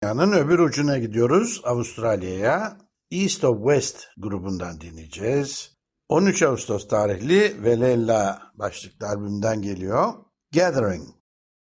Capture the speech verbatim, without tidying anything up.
Dünyanın öbür ucuna gidiyoruz, Avustralya'ya. East of West grubundan dinleyeceğiz. on üç Ağustos tarihli Velella başlıklı albümden geliyor. Gathering.